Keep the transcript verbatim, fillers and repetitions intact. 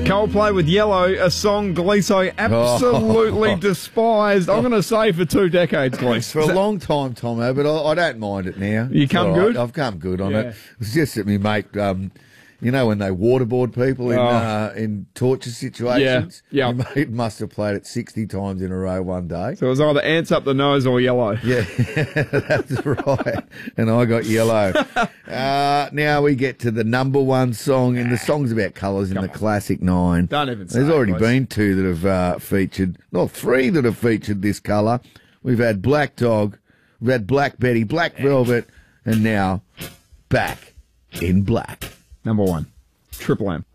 Coldplay with Yellow, a song Gleeso absolutely Oh. despised. I'm going to say for two decades, Gleeso. For a long time, Tomo, but I, I don't mind it now. You It's come all right. good? I've come good on Yeah. it. It's just that me mate, um, you know, when they waterboard people in Oh. uh, in torture situations, Yeah, yeah. my mate must have played it sixty times in a row one day. So it was either ants up the nose or yellow. Yeah, that's right. And I got yellow. Uh, now we get to the number one song, and the song's about colours in the classic nine. Don't even say There's it, already boys. been two that have uh, featured, not three that have featured this colour. We've had Black Dog, we've had Black Betty, Black Velvet, and now Back in Black. Number one, Triple M.